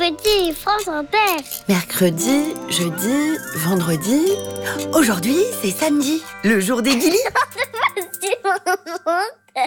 mercredi, France Inter. Mercredi, jeudi, vendredi... Aujourd'hui, c'est samedi, le jour des Guilis. C'est mon monde.